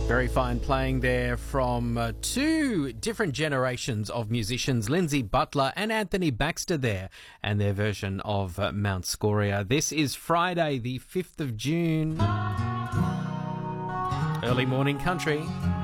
Very fine playing there from two different generations of musicians, Lindsay Butler and Anthony Baxter there, and their version of Mount Scoria. This is Friday, the 5th of June. Early morning country.